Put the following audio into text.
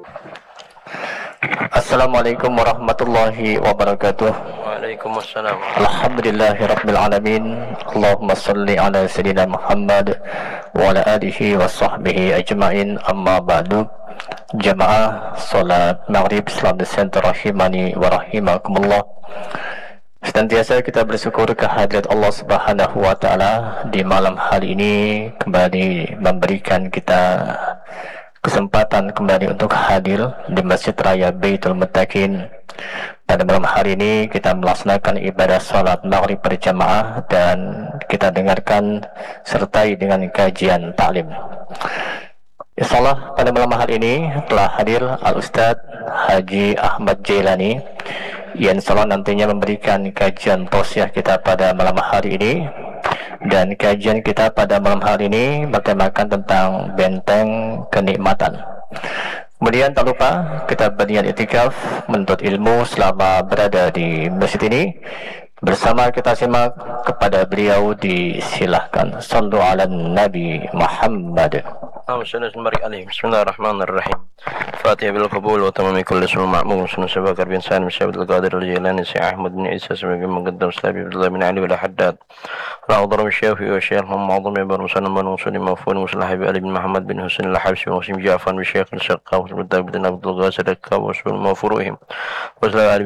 Assalamualaikum warahmatullahi wabarakatuh. Waalaikumsalam. Alhamdulillahirabbil alamin. Allahumma shalli ala sayyidina Muhammad wa ala alihi wa sahbihi ajmain. Amma ba'du. Jamaah salat maghrib Islam Center rahimani wa rahimakumullah. Senantiasa kita bersyukur kehadirat Allah Subhanahu wa taala di malam hari ini kembali memberikan kita kesempatan kembali untuk hadir di Masjid Raya Baitul Muttaqin. Pada malam hari ini kita melaksanakan ibadah salat maghrib berjamaah dan kita dengarkan sertai dengan kajian taklim. Insyaallah pada malam hari ini telah hadir Al-Ustadz Haji Ahmad Jailani yang insyaallah nantinya memberikan kajian tausiah kita pada malam hari ini. Dan kajian kita pada malam hari ini bertemakan tentang benteng kenikmatan. Kemudian tak lupa kita berniat iktikaf menuntut ilmu selama berada di masjid ini. Bersama kita simak kepada beliau, disilahkan. Sallu ala Nabi Muhammad. Bismillahirrahmanirrahim. Fatihah bil qabul wa tamami kulli sunnah ma'mum sunnah sabakar bin salim syabdul qadir al-jilani si Ahmad bin Isa sebagai mengaddam sahabi Abdullah bin Ali wal Haddad ra'udhar syafi wa syekh Muhammad bin Bar Musallam bin Usuli mafun musallah Habib Ali bin Muhammad bin Husain al-Habsyi wa Qasim Ja'far bin Syekh al-Syaqqa wa bin Abdul Ghazal al-Kaw wa sul mafuruhim wa